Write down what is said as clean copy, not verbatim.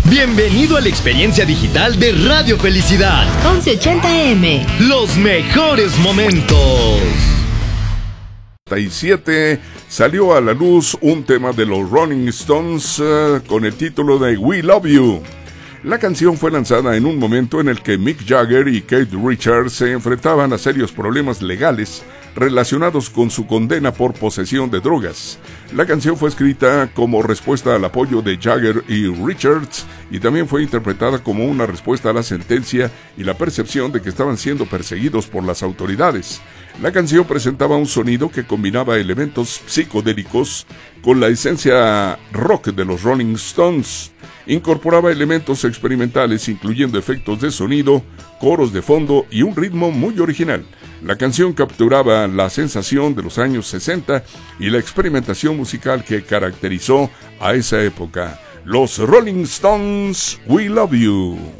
Bienvenido a la experiencia digital de Radio Felicidad. 1180M. Los mejores momentos. 1997 salió a la luz un tema de los Rolling Stones con el título de We Love You. La canción fue lanzada en un momento en el que Mick Jagger y Keith Richards se enfrentaban a serios problemas legales relacionados con su condena por posesión de drogas. La canción fue escrita como respuesta al apoyo de Jagger y Richards y también fue interpretada como una respuesta a la sentencia y la percepción de que estaban siendo perseguidos por las autoridades. La canción presentaba un sonido que combinaba elementos psicodélicos con la esencia rock de los Rolling Stones. Incorporaba elementos experimentales incluyendo efectos de sonido, coros de fondo y un ritmo muy original. La canción capturaba la sensación de los años 60 y la experimentación musical que caracterizó a esa época. Los Rolling Stones, We Love You.